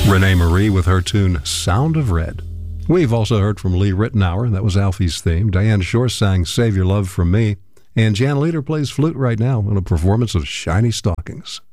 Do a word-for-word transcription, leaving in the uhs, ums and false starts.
Renee Marie with her tune Sound of Red. We've also heard from Lee Ritenour, that was Alfie's theme. Diane Shore sang Save Your Love From Me. And Jan Leader plays flute right now in a performance of Shiny Stockings.